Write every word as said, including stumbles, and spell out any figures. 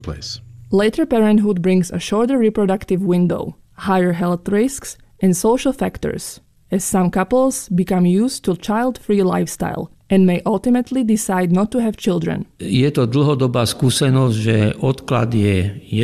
place. Later parenthood brings a shorter reproductive window, higher health risks, and social factors, as some couples become used to child-free lifestyle and may ultimately decide not to have children. Je to dlhodobá skúsenosť, že odklad je